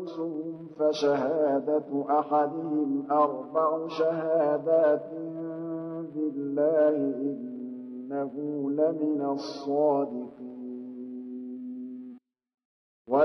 فشهادة أحدهم 4 شهادات بالله إنه لمن الصادقين